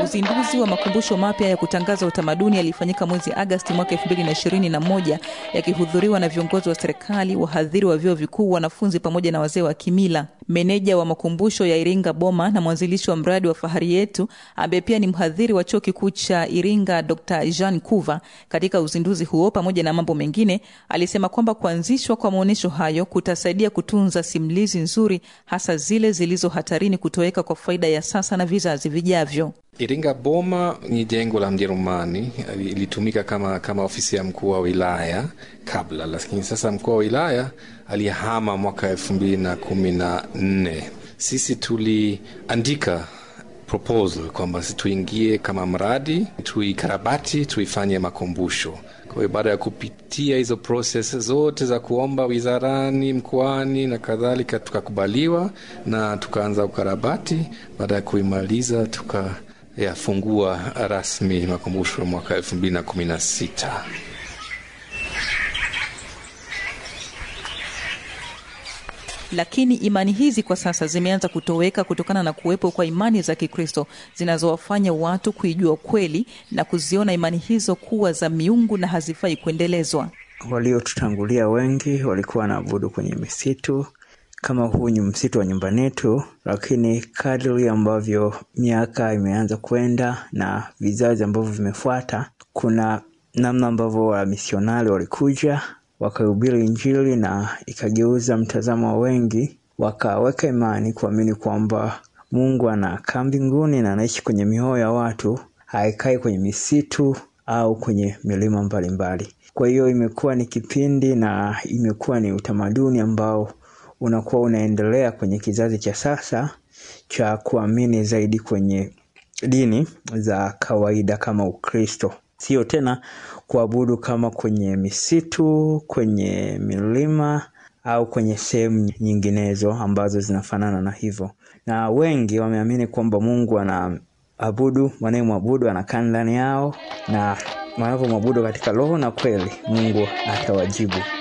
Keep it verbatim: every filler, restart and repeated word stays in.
Uzinduzi wa makumbusho mapya ya kutangaza utamaduni yalifanyika mwezi Agosti mwaka elfu mbili na ishirini na moja, yakihudhuriwa na viongozi wa serikali, wahadhiri wa vyuo vikuu, wanafunzi pamoja na wazee wa kimila. Meneja wa makumbusho ya Iringa Boma na mwanzilishi wa mradi wa Fahari Yetu, ambaye pia ni mhadhiri wa chuo kikuu cha Iringa, Doctor Jean Kuva, katika uzinduzi huo pamoja na mambo mengine, alisema kwamba kuanzishwa kwa maonyesho hayo kutasaidia kutunza simulizi nzuri, hasa zile zilizo hatarini kutoweka, kwa faida ya sasa na vizazi vijavyo. Iringa Boma ni jengo la Mjerumani, ilitumika kama kama ofisi ya mkuu wa wilaya kabla, lakini sasa mkuu wa wilaya alihama mwaka elfu mbili na kumi na nne. Sisi tuliandika proposal kwamba tuingie kama mradi, tuikarabati, tuifanye makumbusho. Kwa hiyo baada ya kupitia hizo process zote za kuomba wizarani, mkoani na kadhalika, tukakubaliwa na tukaanza ukarabati. Baada ya kuimaliza tuka yafungua rasmi makumbusho mwaka elfu mbili na kumi na sita. Lakini imani hizi kwa sasa zimeanza kutoweka kutokana na kuwepo kwa imani za Kikristo zinazowafanya watu kuijua kweli na kuziona imani hizo kuwa za miungu na hazifai kuendelezwa. Waliotutangulia wengi walikuwa wanaabudu kwenye misitu, kama huu ni msitu wa nyumbani yetu, lakini kadri ambavyo miaka imeanza kwenda na vizazi ambavyo vimefuata, kuna namna ambavyo wa misionari walikuja wakahubiri Injili na ikageuza mtazamo wa wengi, wakaweka imani kuamini kwamba Mungu anakaa mbinguni na anaishi kwenye mioyo ya watu, haikai kwenye misitu au kwenye milima mbalimbali. Kwa hiyo imekuwa ni kipindi na imekuwa ni utamaduni ambao unakuwa unaendelea kwenye kizazi cha sasa cha kuamini zaidi kwenye dini za kawaida kama Ukristo. Sio tena kuabudu kama kwenye misitu, kwenye milima au kwenye sehemu nyinginezo ambazo zinafanana na hivyo. Na wengi wameamini kwamba Mungu anaabudu, wanayemwabudu anakaa ndani yao, na wanapomwabudu katika roho na kweli, Mungu atawajibu.